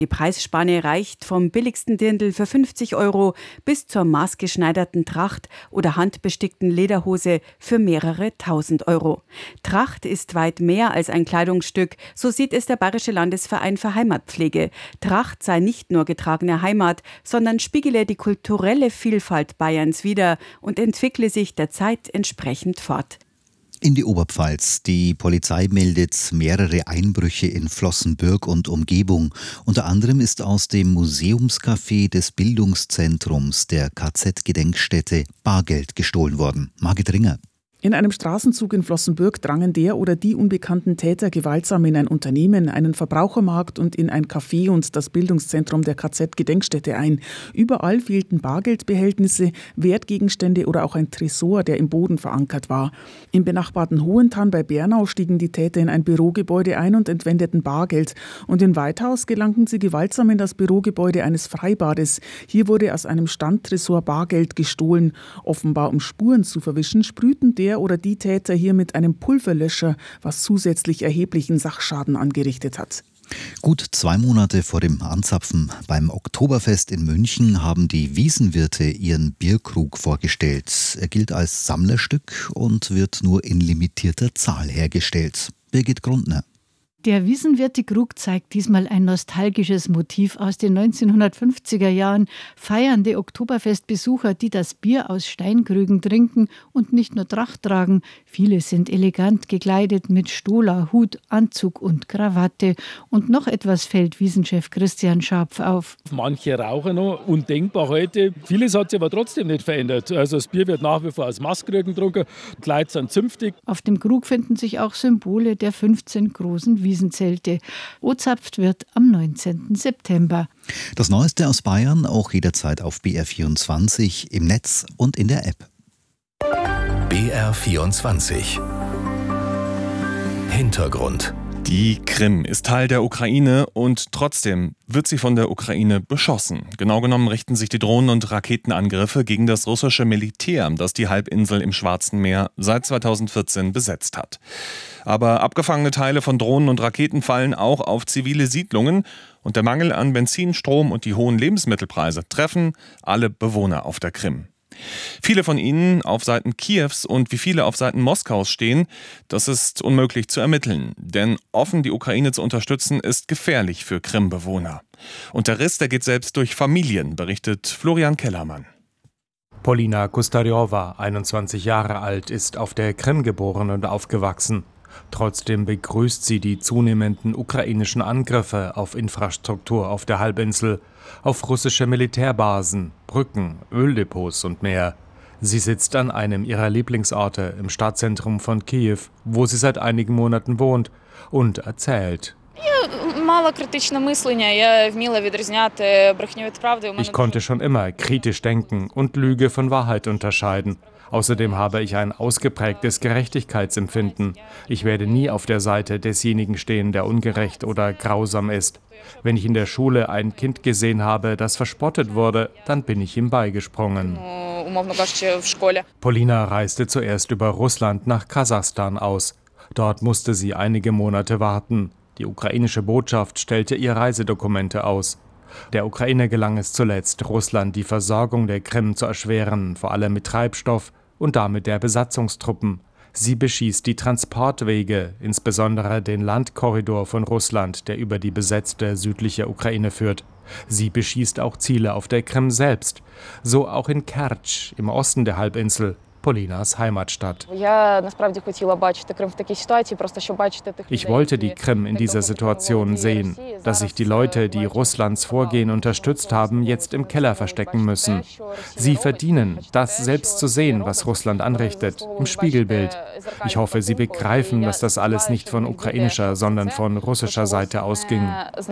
Die Preisspanne reicht vom billigsten Dirndl für 50 € bis zur maßgeschneiderten Tracht oder handbestickten Lederhose für mehrere tausend Euro. Tracht ist weit mehr als ein Kleidungsstück, so sieht es der Bayerische Landesverein für Heimatpflege. Tracht sei nicht nur getragene Heimat, sondern spiegele die kulturelle Vielfalt Bayerns wider und entwickle sich der Zeit entsprechend fort. In die Oberpfalz. Die Polizei meldet mehrere Einbrüche in Flossenbürg und Umgebung. Unter anderem ist aus dem Museumscafé des Bildungszentrums der KZ-Gedenkstätte Bargeld gestohlen worden. Margit Ringer. In einem Straßenzug in Flossenbürg drangen der oder die unbekannten Täter gewaltsam in ein Unternehmen, einen Verbrauchermarkt und in ein Café und das Bildungszentrum der KZ-Gedenkstätte ein. Überall fehlten Bargeldbehältnisse, Wertgegenstände oder auch ein Tresor, der im Boden verankert war. Im benachbarten Hohenthal bei Bernau stiegen die Täter in ein Bürogebäude ein und entwendeten Bargeld. Und in Weithaus gelangten sie gewaltsam in das Bürogebäude eines Freibades. Hier wurde aus einem Standtresor Bargeld gestohlen. Offenbar um Spuren zu verwischen, sprühten der oder die Täter hier mit einem Pulverlöscher, was zusätzlich erheblichen Sachschaden angerichtet hat. Gut 2 Monate vor dem Anzapfen beim Oktoberfest in München haben die Wiesenwirte ihren Bierkrug vorgestellt. Er gilt als Sammlerstück und wird nur in limitierter Zahl hergestellt. Birgit Grundner. Der Wiesenwirte-Krug zeigt diesmal ein nostalgisches Motiv aus den 1950er Jahren. Feiernde Oktoberfestbesucher, die das Bier aus Steinkrügen trinken und nicht nur Tracht tragen. Viele sind elegant gekleidet mit Stola, Hut, Anzug und Krawatte. Und noch etwas fällt Wiesenchef Christian Scharpf auf. Manche rauchen noch, undenkbar heute. Vieles hat sich aber trotzdem nicht verändert. Also das Bier wird nach wie vor aus Maßkrügen getrunken, die Leute sind zünftig. Auf dem Krug finden sich auch Symbole der 15 großen Wiesenzelte. Ozapft wird am 19. September. Das Neueste aus Bayern auch jederzeit auf BR24 im Netz und in der App. BR24 Hintergrund. Die Krim ist Teil der Ukraine und trotzdem wird sie von der Ukraine beschossen. Genau genommen richten sich die Drohnen- und Raketenangriffe gegen das russische Militär, das die Halbinsel im Schwarzen Meer seit 2014 besetzt hat. Aber abgefangene Teile von Drohnen und Raketen fallen auch auf zivile Siedlungen und der Mangel an Benzin, Strom und die hohen Lebensmittelpreise treffen alle Bewohner auf der Krim. Viele von ihnen auf Seiten Kiews und wie viele auf Seiten Moskaus stehen, das ist unmöglich zu ermitteln. Denn offen die Ukraine zu unterstützen, ist gefährlich für Krim-Bewohner. Und der Riss, der geht selbst durch Familien, berichtet Florian Kellermann. Polina Kustarjowa, 21 Jahre alt, ist auf der Krim geboren und aufgewachsen. Trotzdem begrüßt sie die zunehmenden ukrainischen Angriffe auf Infrastruktur auf der Halbinsel, auf russische Militärbasen, Brücken, Öldepots und mehr. Sie sitzt an einem ihrer Lieblingsorte im Stadtzentrum von Kiew, wo sie seit einigen Monaten wohnt, und erzählt. Ich konnte schon immer kritisch denken und Lüge von Wahrheit unterscheiden. Außerdem habe ich ein ausgeprägtes Gerechtigkeitsempfinden. Ich werde nie auf der Seite desjenigen stehen, der ungerecht oder grausam ist. Wenn ich in der Schule ein Kind gesehen habe, das verspottet wurde, dann bin ich ihm beigesprungen. Polina reiste zuerst über Russland nach Kasachstan aus. Dort musste sie einige Monate warten. Die ukrainische Botschaft stellte ihr Reisedokumente aus. Der Ukraine gelang es zuletzt, Russland die Versorgung der Krim zu erschweren, vor allem mit Treibstoff und damit der Besatzungstruppen. Sie beschießt die Transportwege, insbesondere den Landkorridor von Russland, der über die besetzte südliche Ukraine führt. Sie beschießt auch Ziele auf der Krim selbst, so auch in Kertsch im Osten der Halbinsel, Polinas Heimatstadt. Ich wollte die Krim in dieser Situation sehen, dass sich die Leute, die Russlands Vorgehen unterstützt haben, jetzt im Keller verstecken müssen. Sie verdienen, das selbst zu sehen, was Russland anrichtet, im Spiegelbild. Ich hoffe, sie begreifen, dass das alles nicht von ukrainischer, sondern von russischer Seite ausging.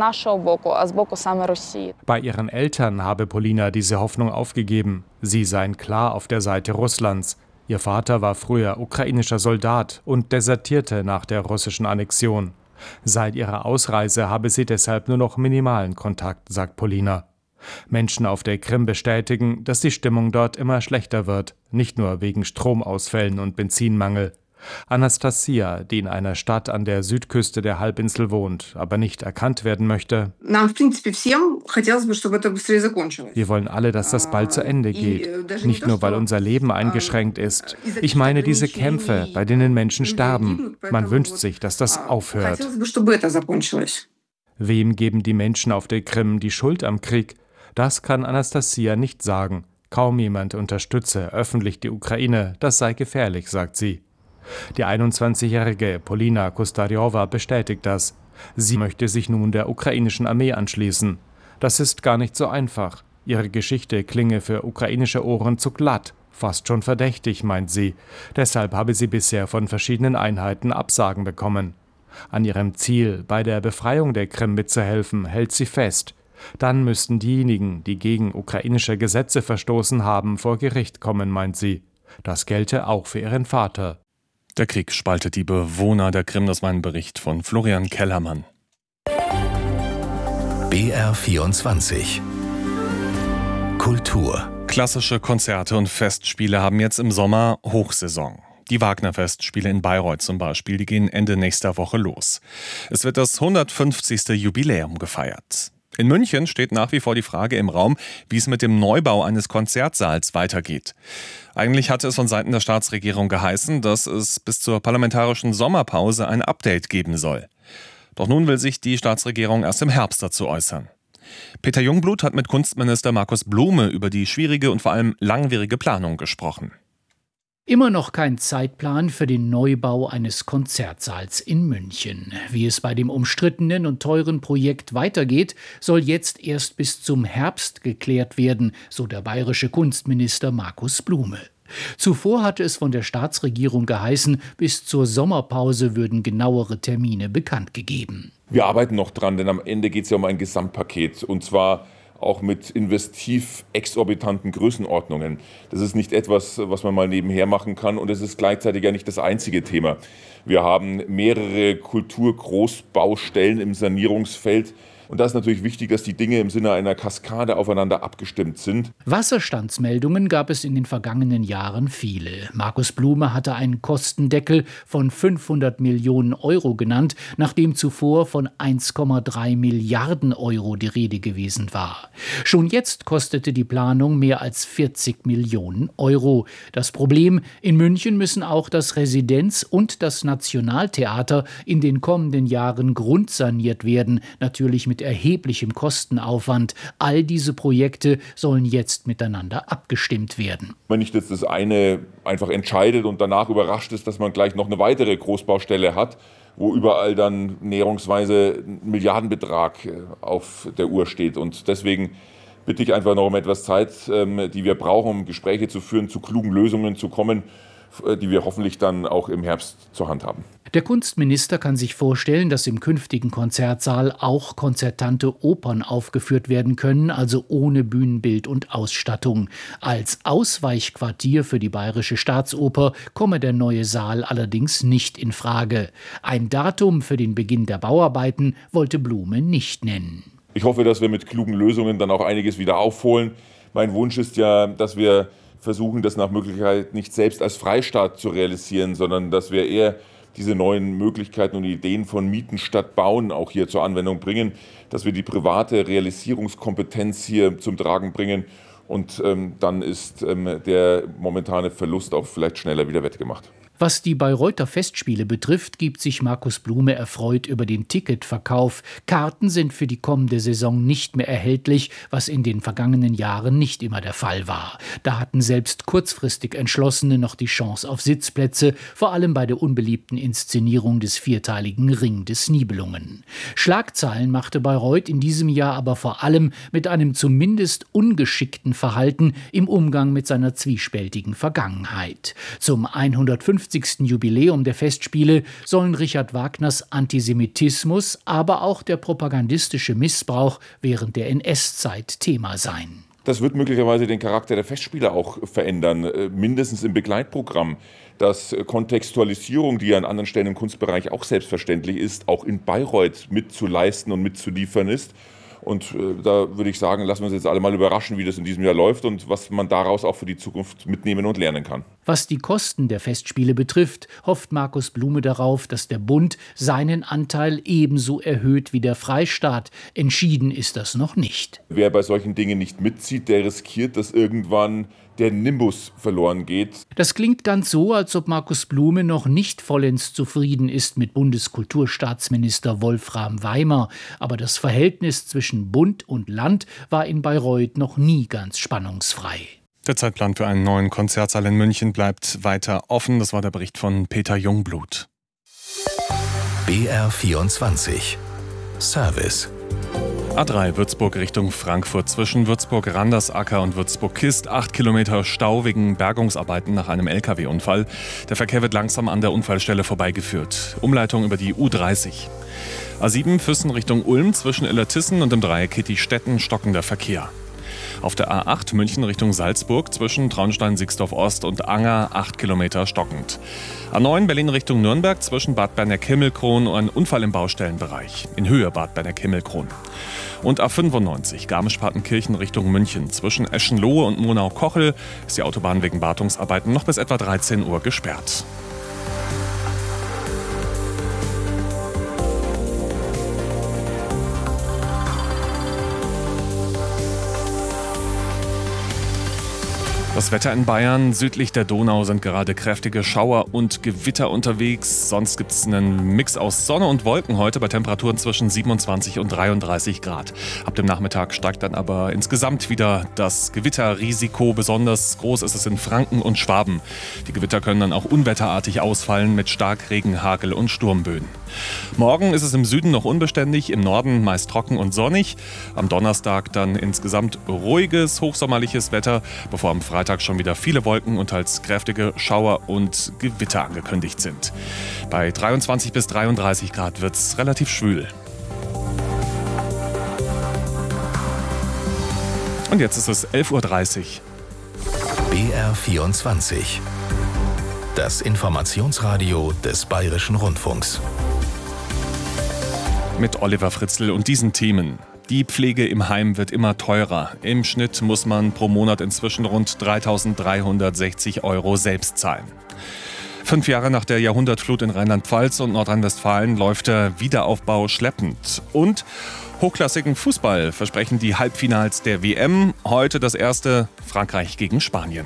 Bei ihren Eltern habe Polina diese Hoffnung aufgegeben. Sie seien klar auf der Seite Russlands. Ihr Vater war früher ukrainischer Soldat und desertierte nach der russischen Annexion. Seit ihrer Ausreise habe sie deshalb nur noch minimalen Kontakt, sagt Polina. Menschen auf der Krim bestätigen, dass die Stimmung dort immer schlechter wird, nicht nur wegen Stromausfällen und Benzinmangel. Anastasia, die in einer Stadt an der Südküste der Halbinsel wohnt, aber nicht erkannt werden möchte. Wir wollen alle, dass das bald zu Ende geht. Nicht nur, weil unser Leben eingeschränkt ist. Ich meine diese Kämpfe, bei denen Menschen sterben. Man wünscht sich, dass das aufhört. Wem geben die Menschen auf der Krim die Schuld am Krieg? Das kann Anastasia nicht sagen. Kaum jemand unterstütze öffentlich die Ukraine. Das sei gefährlich, sagt sie. Die 21-jährige Polina Kostarjowa bestätigt das. Sie möchte sich nun der ukrainischen Armee anschließen. Das ist gar nicht so einfach. Ihre Geschichte klinge für ukrainische Ohren zu glatt, fast schon verdächtig, meint sie. Deshalb habe sie bisher von verschiedenen Einheiten Absagen bekommen. An ihrem Ziel, bei der Befreiung der Krim mitzuhelfen, hält sie fest. Dann müssten diejenigen, die gegen ukrainische Gesetze verstoßen haben, vor Gericht kommen, meint sie. Das gelte auch für ihren Vater. Der Krieg spaltet die Bewohner der Krim. Das war ein Bericht von Florian Kellermann. BR24 Kultur. Klassische Konzerte und Festspiele haben jetzt im Sommer Hochsaison. Die Wagner-Festspiele in Bayreuth zum Beispiel, die gehen Ende nächster Woche los. Es wird das 150. Jubiläum gefeiert. In München steht nach wie vor die Frage im Raum, wie es mit dem Neubau eines Konzertsaals weitergeht. Eigentlich hatte es von Seiten der Staatsregierung geheißen, dass es bis zur parlamentarischen Sommerpause ein Update geben soll. Doch nun will sich die Staatsregierung erst im Herbst dazu äußern. Peter Jungblut hat mit Kunstminister Markus Blume über die schwierige und vor allem langwierige Planung gesprochen. Immer noch kein Zeitplan für den Neubau eines Konzertsaals in München. Wie es bei dem umstrittenen und teuren Projekt weitergeht, soll jetzt erst bis zum Herbst geklärt werden, so der bayerische Kunstminister Markus Blume. Zuvor hatte es von der Staatsregierung geheißen, bis zur Sommerpause würden genauere Termine bekannt gegeben. Wir arbeiten noch dran, denn am Ende geht es ja um ein Gesamtpaket, und zwar auch mit investiv exorbitanten Größenordnungen. Das ist nicht etwas, was man mal nebenher machen kann, und es ist gleichzeitig ja nicht das einzige Thema. Wir haben mehrere Kulturgroßbaustellen im Sanierungsfeld. Und da ist natürlich wichtig, dass die Dinge im Sinne einer Kaskade aufeinander abgestimmt sind. Wasserstandsmeldungen gab es in den vergangenen Jahren viele. Markus Blume hatte einen Kostendeckel von 500 Millionen Euro genannt, nachdem zuvor von 1,3 Milliarden Euro die Rede gewesen war. Schon jetzt kostete die Planung mehr als 40 Millionen Euro. Das Problem: In München müssen auch das Residenz- und das Nationaltheater in den kommenden Jahren grundsaniert werden, natürlich mit erheblichem Kostenaufwand. All diese Projekte sollen jetzt miteinander abgestimmt werden. Wenn nicht jetzt das eine einfach entscheidet und danach überrascht ist, dass man gleich noch eine weitere Großbaustelle hat, wo überall dann näherungsweise ein Milliardenbetrag auf der Uhr steht. Und deswegen bitte ich einfach noch um etwas Zeit, die wir brauchen, um Gespräche zu führen, zu klugen Lösungen zu kommen, die wir hoffentlich dann auch im Herbst zur Hand haben. Der Kunstminister kann sich vorstellen, dass im künftigen Konzertsaal auch konzertante Opern aufgeführt werden können, also ohne Bühnenbild und Ausstattung. Als Ausweichquartier für die Bayerische Staatsoper komme der neue Saal allerdings nicht in Frage. Ein Datum für den Beginn der Bauarbeiten wollte Blume nicht nennen. Ich hoffe, dass wir mit klugen Lösungen dann auch einiges wieder aufholen. Mein Wunsch ist ja, dass wir versuchen, das nach Möglichkeit nicht selbst als Freistaat zu realisieren, sondern dass wir eher diese neuen Möglichkeiten und Ideen von Mieten statt Bauen auch hier zur Anwendung bringen, dass wir die private Realisierungskompetenz hier zum Tragen bringen, und dann ist der momentane Verlust auch vielleicht schneller wieder wettgemacht. Was die Bayreuther Festspiele betrifft, gibt sich Markus Blume erfreut über den Ticketverkauf. Karten sind für die kommende Saison nicht mehr erhältlich, was in den vergangenen Jahren nicht immer der Fall war. Da hatten selbst kurzfristig Entschlossene noch die Chance auf Sitzplätze, vor allem bei der unbeliebten Inszenierung des vierteiligen Ring des Nibelungen. Schlagzeilen machte Bayreuth in diesem Jahr aber vor allem mit einem zumindest ungeschickten Verhalten im Umgang mit seiner zwiespältigen Vergangenheit. Zum 150. Jubiläum der Festspiele sollen Richard Wagners Antisemitismus, aber auch der propagandistische Missbrauch während der NS-Zeit Thema sein. Das wird möglicherweise den Charakter der Festspiele auch verändern, mindestens im Begleitprogramm. Dass Kontextualisierung, die ja an anderen Stellen im Kunstbereich auch selbstverständlich ist, auch in Bayreuth mitzuleisten und mitzuliefern ist. Und da würde ich sagen, lassen wir uns jetzt alle mal überraschen, wie das in diesem Jahr läuft und was man daraus auch für die Zukunft mitnehmen und lernen kann. Was die Kosten der Festspiele betrifft, hofft Markus Blume darauf, dass der Bund seinen Anteil ebenso erhöht wie der Freistaat. Entschieden ist das noch nicht. Wer bei solchen Dingen nicht mitzieht, der riskiert, dass irgendwann der Nimbus verloren geht. Das klingt ganz so, als ob Markus Blume noch nicht vollends zufrieden ist mit Bundeskulturstaatsminister Wolfram Weimer. Aber das Verhältnis zwischen Bund und Land war in Bayreuth noch nie ganz spannungsfrei. Der Zeitplan für einen neuen Konzertsaal in München bleibt weiter offen. Das war der Bericht von Peter Jungblut. BR24 Service. A3 Würzburg Richtung Frankfurt zwischen Würzburg-Randersacker und Würzburg-Kist. 8 Kilometer Stau wegen Bergungsarbeiten nach einem LKW-Unfall. Der Verkehr wird langsam an der Unfallstelle vorbeigeführt. Umleitung über die U30. A7 Füssen Richtung Ulm zwischen Illertissen und dem Dreieck Kitti-Stetten stockender Verkehr. Auf der A8 München Richtung Salzburg zwischen Traunstein-Sixdorf-Ost und Anger 8 Kilometer stockend. A9 Berlin Richtung Nürnberg zwischen Bad Berneck-Himmelkron und ein Unfall im Baustellenbereich. In Höhe Bad Berneck-Himmelkron. Und A95 Garmisch-Partenkirchen Richtung München zwischen Eschenlohe und Monau-Kochel ist die Autobahn wegen Wartungsarbeiten noch bis etwa 13 Uhr gesperrt. Das Wetter in Bayern. Südlich der Donau sind gerade kräftige Schauer und Gewitter unterwegs. Sonst gibt es einen Mix aus Sonne und Wolken heute bei Temperaturen zwischen 27 und 33 Grad. Ab dem Nachmittag steigt dann aber insgesamt wieder das Gewitterrisiko. Besonders groß ist es in Franken und Schwaben. Die Gewitter können dann auch unwetterartig ausfallen mit Starkregen, Hagel und Sturmböen. Morgen ist es im Süden noch unbeständig, im Norden meist trocken und sonnig. Am Donnerstag dann insgesamt ruhiges, hochsommerliches Wetter, bevor am Freitag schon wieder viele Wolken und teils kräftige Schauer und Gewitter angekündigt sind. Bei 23 bis 33 Grad wird es relativ schwül. Und jetzt ist es 11.30 Uhr. BR24. Das Informationsradio des Bayerischen Rundfunks. Mit Oliver Fritzl und diesen Themen. Die Pflege im Heim wird immer teurer. Im Schnitt muss man pro Monat inzwischen rund 3.360 € selbst zahlen. 5 Jahre nach der Jahrhundertflut in Rheinland-Pfalz und Nordrhein-Westfalen läuft der Wiederaufbau schleppend. Und hochklassigen Fußball versprechen die Halbfinals der WM. Heute das erste Frankreich gegen Spanien.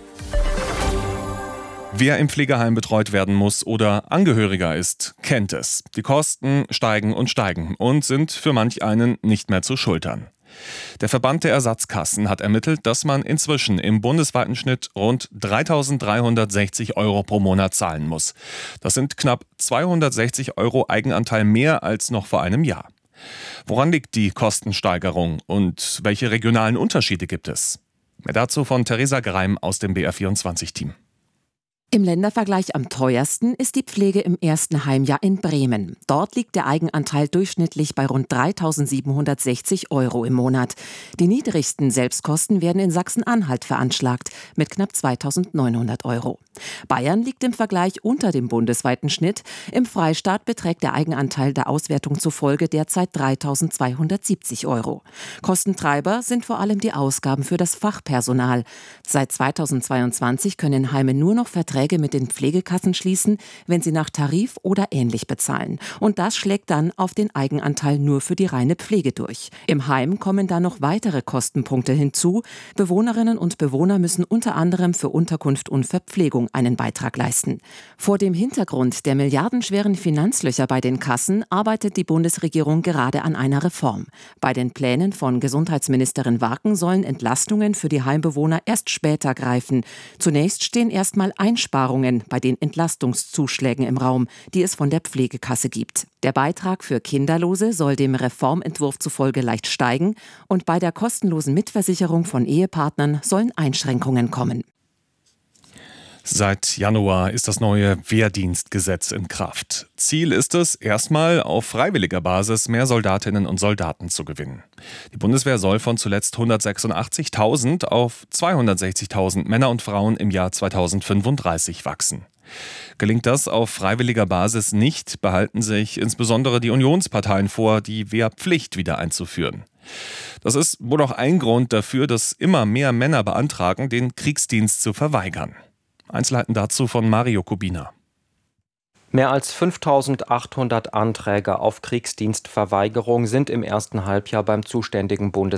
Wer im Pflegeheim betreut werden muss oder Angehöriger ist, kennt es. Die Kosten steigen und sind für manch einen nicht mehr zu schultern. Der Verband der Ersatzkassen hat ermittelt, dass man inzwischen im bundesweiten Schnitt rund 3.360 € pro Monat zahlen muss. Das sind knapp 260 € Eigenanteil mehr als noch vor einem Jahr. Woran liegt die Kostensteigerung und welche regionalen Unterschiede gibt es? Mehr dazu von Theresa Greim aus dem BR24-Team. Im Ländervergleich am teuersten ist die Pflege im ersten Heimjahr in Bremen. Dort liegt der Eigenanteil durchschnittlich bei rund 3.760 € im Monat. Die niedrigsten Selbstkosten werden in Sachsen-Anhalt veranschlagt mit knapp 2.900 €. Bayern liegt im Vergleich unter dem bundesweiten Schnitt. Im Freistaat beträgt der Eigenanteil der Auswertung zufolge derzeit 3.270 €. Kostentreiber sind vor allem die Ausgaben für das Fachpersonal. Seit 2022 können Heime nur noch Verträge mit den Pflegekassen schließen, wenn sie nach Tarif oder ähnlich bezahlen. Und das schlägt dann auf den Eigenanteil nur für die reine Pflege durch. Im Heim kommen dann noch weitere Kostenpunkte hinzu. Bewohnerinnen und Bewohner müssen unter anderem für Unterkunft und Verpflegung einen Beitrag leisten. Vor dem Hintergrund der milliardenschweren Finanzlöcher bei den Kassen arbeitet die Bundesregierung gerade an einer Reform. Bei den Plänen von Gesundheitsministerin Warken sollen Entlastungen für die Heimbewohner erst später greifen. Zunächst stehen erstmal Einsparungen bei den Entlastungszuschlägen im Raum, die es von der Pflegekasse gibt. Der Beitrag für Kinderlose soll dem Reformentwurf zufolge leicht steigen und bei der kostenlosen Mitversicherung von Ehepartnern sollen Einschränkungen kommen. Seit Januar ist das neue Wehrdienstgesetz in Kraft. Ziel ist es, erstmal auf freiwilliger Basis mehr Soldatinnen und Soldaten zu gewinnen. Die Bundeswehr soll von zuletzt 186.000 auf 260.000 Männer und Frauen im Jahr 2035 wachsen. Gelingt das auf freiwilliger Basis nicht, behalten sich insbesondere die Unionsparteien vor, die Wehrpflicht wieder einzuführen. Das ist wohl auch ein Grund dafür, dass immer mehr Männer beantragen, den Kriegsdienst zu verweigern. Einzelheiten dazu von Mario Kubina. Mehr als 5.800 Anträge auf Kriegsdienstverweigerung sind im ersten Halbjahr beim zuständigen